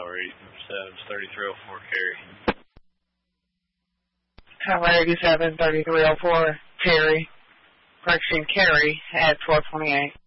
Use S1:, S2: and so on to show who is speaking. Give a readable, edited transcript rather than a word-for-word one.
S1: Tower 87, 3304, Carrie.
S2: Tower 87, 3304, Terry. Correction, Carrie at 1228.